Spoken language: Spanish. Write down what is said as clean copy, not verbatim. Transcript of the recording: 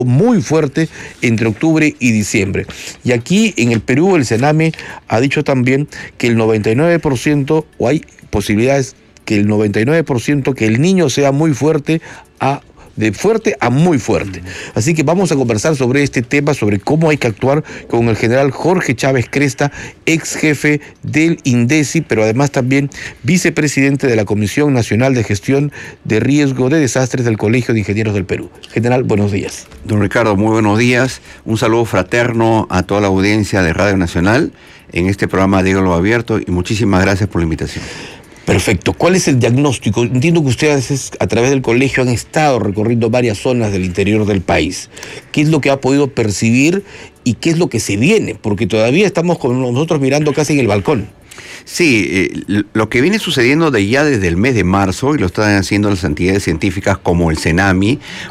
muy fuerte entre octubre y diciembre. Y aquí en el Perú el Sename ha dicho también que el 99%, o hay posibilidades que el 99%, que el niño sea muy fuerte de fuerte a muy fuerte. Así que vamos a conversar sobre este tema, sobre cómo hay que actuar con el general Jorge Chávez Cresta, ex jefe del INDECI, pero además también vicepresidente de la Comisión Nacional de Gestión de Riesgo de Desastres del Colegio de Ingenieros del Perú. General, buenos días. Don Ricardo, muy buenos días. Un saludo fraterno a toda la audiencia de Radio Nacional en este programa Diálogo Abierto y muchísimas gracias por la invitación. Perfecto. ¿Cuál es el diagnóstico? Entiendo que ustedes a través del colegio han estado recorriendo varias zonas del interior del país. ¿Qué es lo que ha podido percibir y qué es lo que se viene? Porque todavía estamos con nosotros mirando casi en el balcón. Sí, lo que viene sucediendo ya desde el mes de marzo, y lo están haciendo las entidades científicas como el CENAMI,